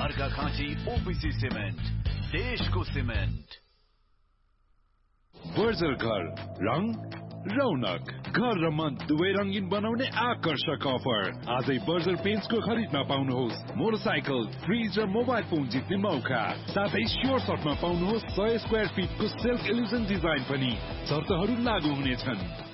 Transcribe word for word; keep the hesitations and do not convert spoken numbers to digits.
Arghakhanchi OPC cement, देशको cement. Berger घर, रङ रौनक, घर र मन दुवै रंगीन बनाउने आकर्षक अफर। आजै बर्जर पेन्ट्सको खरिदमा पाउनुहोस् मोटरसाइकल, फ्रिज र मोबाइल फोन जित्ने मौका। साथै स्योर सर्टमा पाउनुहोस् सय स्क्वायर फिटको सेल्फ इल्युजन डिजाइन पनि। शर्तहरू लागू हुनेछन्।